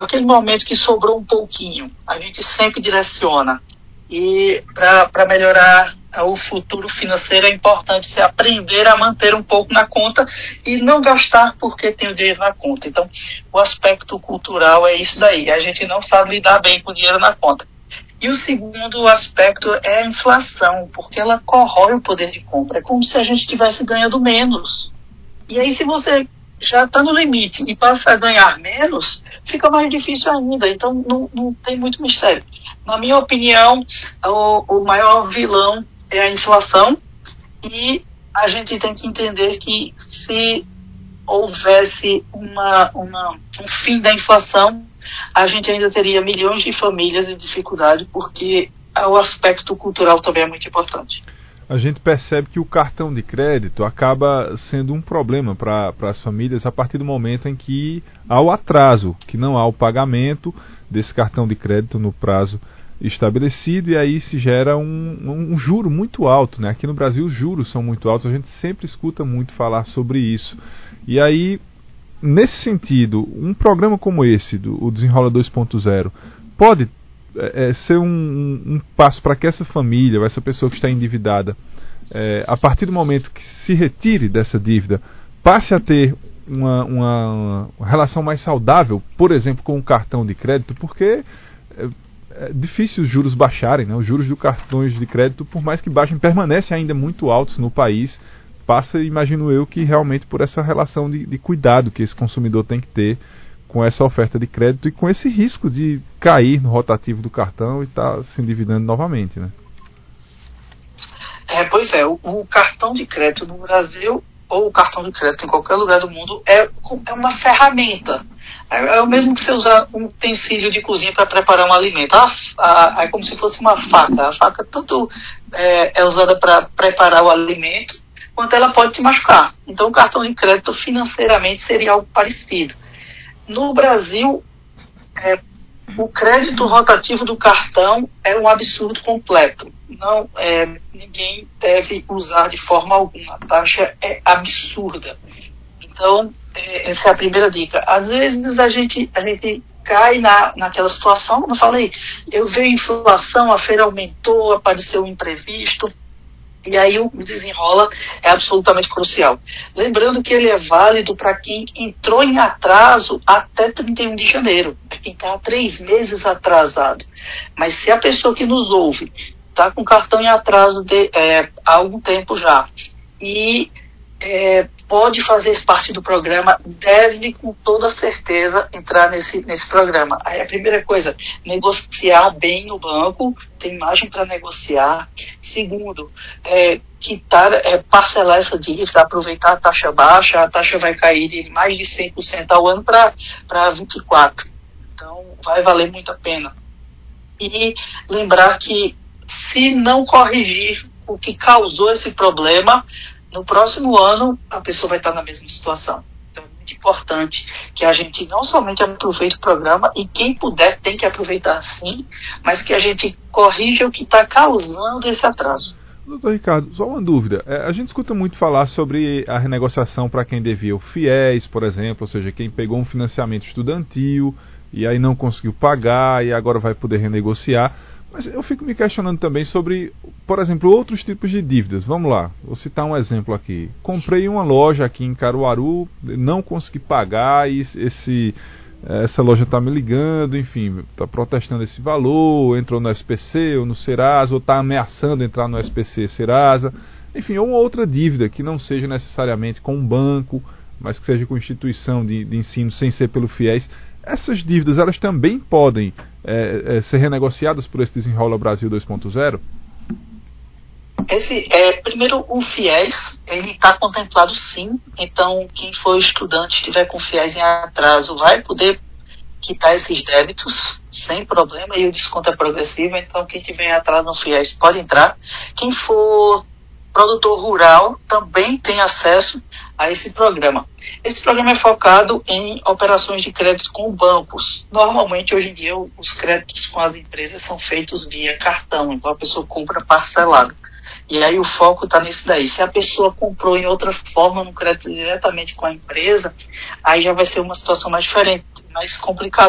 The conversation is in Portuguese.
aquele momento que sobrou um pouquinho, a gente sempre direciona. E para melhorar o futuro financeiro é importante você aprender a manter um pouco na conta e não gastar porque tem o dinheiro na conta. Então, o aspecto cultural é isso daí. A gente não sabe lidar bem com o dinheiro na conta. E o segundo aspecto é a inflação, porque ela corrói o poder de compra. É como se a gente estivesse ganhando menos. E aí, se você já está no limite e passa a ganhar menos, fica mais difícil ainda. Então, não tem muito mistério. Na minha opinião, o maior vilão é a inflação, e a gente tem que entender que se houvesse um fim da inflação, a gente ainda teria milhões de famílias em dificuldade, porque o aspecto cultural também é muito importante. A gente percebe que o cartão de crédito acaba sendo um problema para as famílias a partir do momento em que há o atraso, que não há o pagamento desse cartão de crédito no prazo estabelecido, e aí se gera um juro muito alto, né? Aqui no Brasil os juros são muito altos, a gente sempre escuta muito falar sobre isso. E aí, nesse sentido, um programa como esse, o Desenrola 2.0, pode ser um passo para que essa família, essa pessoa que está endividada, a partir do momento que se retire dessa dívida, passe a ter uma relação mais saudável, por exemplo, com o cartão de crédito, porque é difícil os juros baixarem, né? Os juros dos cartões de crédito, por mais que baixem, permanecem ainda muito altos no país. Passa, imagino eu, que realmente por essa relação de cuidado que esse consumidor tem que ter com essa oferta de crédito e com esse risco de cair no rotativo do cartão e estar se endividando novamente, né? Pois é, o cartão de crédito no Brasil ou o cartão de crédito em qualquer lugar do mundo é uma ferramenta. É o mesmo que você usar um utensílio de cozinha para preparar um alimento. É como se fosse uma faca. A faca tanto é usada para preparar o alimento, quanto ela pode te machucar. Então, o cartão de crédito financeiramente seria algo parecido. No Brasil, o crédito rotativo do cartão é um absurdo completo. Ninguém deve usar de forma alguma. A taxa é absurda. Então, essa é a primeira dica. Às vezes a gente cai naquela situação, como eu falei, eu vejo inflação, a feira aumentou, apareceu um imprevisto, e aí o desenrola é absolutamente crucial. Lembrando que ele é válido para quem entrou em atraso até 31 de janeiro. É quem está há 3 meses atrasado. Mas se a pessoa que nos ouve está com cartão em atraso há algum tempo já e pode fazer parte do programa, deve com toda certeza entrar nesse programa. Aí a primeira coisa, negociar bem no banco, tem margem para negociar. Segundo, parcelar essa dívida, aproveitar a taxa baixa, a taxa vai cair de mais de 100% ao ano para 24%. Então vai valer muito a pena. E lembrar que se não corrigir o que causou esse problema, no próximo ano a pessoa vai estar na mesma situação. Então é muito importante que a gente não somente aproveite o programa, e quem puder tem que aproveitar sim, mas que a gente corrija o que está causando esse atraso. Doutor Ricardo, só uma dúvida. A gente escuta muito falar sobre a renegociação para quem devia o FIES, por exemplo, ou seja, quem pegou um financiamento estudantil e aí não conseguiu pagar e agora vai poder renegociar. Mas eu fico me questionando também sobre, por exemplo, outros tipos de dívidas. Vamos lá, vou citar um exemplo aqui. Comprei uma loja aqui em Caruaru, não consegui pagar e essa loja está me ligando, enfim, está protestando esse valor, entrou no SPC ou no Serasa, ou está ameaçando entrar no SPC Serasa. Enfim, ou uma outra dívida que não seja necessariamente com um banco, mas que seja com instituição de ensino sem ser pelo FIES. Essas dívidas, elas também podem ser renegociadas por esse Desenrola Brasil 2.0? Primeiro, o FIES, ele está contemplado sim. Então, quem for estudante, estiver com FIES em atraso, vai poder quitar esses débitos sem problema, e o desconto é progressivo. Então, quem tiver em atraso no FIES pode entrar. Quem for produtor rural também tem acesso a esse programa. Esse programa é focado em operações de crédito com bancos. Normalmente, hoje em dia, os créditos com as empresas são feitos via cartão, então a pessoa compra parcelado. E aí o foco está nisso daí. Se a pessoa comprou em outra forma, no crédito diretamente com a empresa, aí já vai ser uma situação mais diferente, mais complicada.